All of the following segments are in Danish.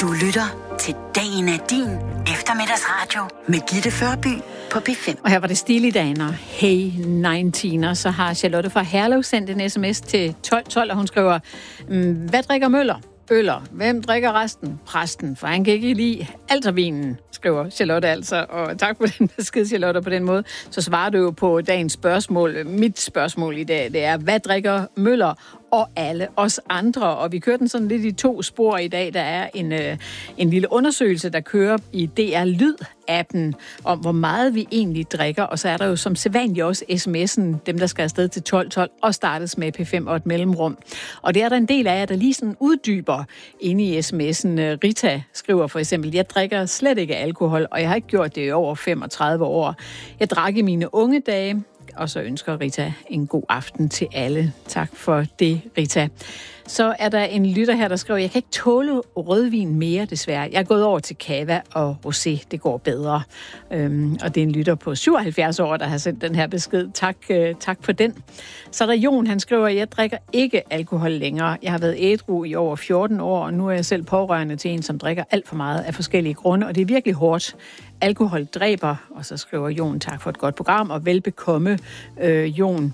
Du lytter til Dagen er din eftermiddagsradio med Gitte Førby på P5. Og her var det Stilidaner, Hey 19, og så har Charlotte fra Herlev sendt en sms til 1212, og hun skriver, hvad drikker Møller? Øller. Hvem drikker resten? Præsten, for han kan ikke lide altervinen, skriver Charlotte altså. Og tak for den besked, Charlotte, på den måde. Så svarer du jo på dagens spørgsmål. Mit spørgsmål i dag, det er, hvad drikker Møller og alle os andre? Og vi kører den sådan lidt i to spor i dag. Der er en lille undersøgelse, der kører i DR Lyd-appen, om hvor meget vi egentlig drikker. Og så er der jo som sædvanligt også sms'en, dem der skal afsted til 1212, og startes med P5 og et mellemrum. Og det er der en del af jer, der lige sådan uddyber inde i sms'en. Rita skriver for eksempel, jeg drikker slet ikke alkohol, og jeg har ikke gjort det i over 35 år. Jeg drak i mine unge dage. Og så ønsker Rita en god aften til alle. Tak for det, Rita. Så er der en lytter her, der skriver, jeg kan ikke tåle rødvin mere, desværre. Jeg er gået over til cava og rosé. Det går bedre. Og det er en lytter på 77 år, der har sendt den her besked. Tak for den. Så er der Jon, han skriver, jeg drikker ikke alkohol længere. Jeg har været ædru i over 14 år, og nu er jeg selv pårørende til en, som drikker alt for meget af forskellige grunde, og det er virkelig hårdt. Alkohol dræber, og så skriver Jon, tak for et godt program, og velbekomme, Jon.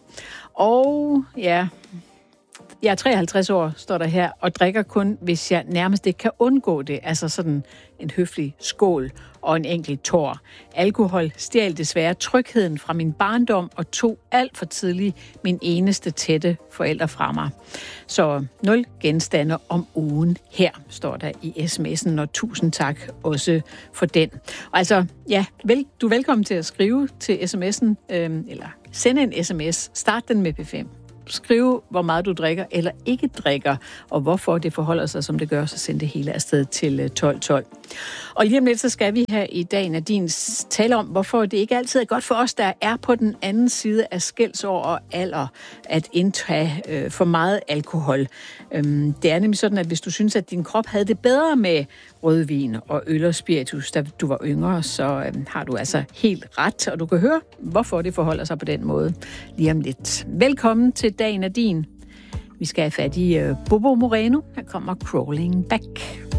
Og ja, jeg er 53 år, står der her, og drikker kun, hvis jeg nærmest ikke kan undgå det. Altså sådan en høflig skål og en enkelt tår. Alkohol stjal desværre trygheden fra min barndom og tog alt for tidligt min eneste tætte forældre fra mig. Så 0 genstande om ugen her, står der i sms'en, og tusind tak også for den. Og altså, ja, du er velkommen til at skrive til sms'en, eller sende en sms. Start den med P5. Skrive, hvor meget du drikker eller ikke drikker, og hvorfor det forholder sig, som det gør, så send det hele afsted til 1212. Og lige om lidt, så skal vi her i dagen af din tale om, hvorfor det ikke altid er godt for os, der er på den anden side af skældsår og alder, at indtage for meget alkohol. Det er nemlig sådan, at hvis du synes, at din krop havde det bedre med rødvin og øl og spiritus, da du var yngre, så har du altså helt ret, og du kan høre, hvorfor det forholder sig på den måde lige om lidt. Velkommen til Dagen er din. Vi skal have fat i Bobo Moreno. Her kommer Crawling Back.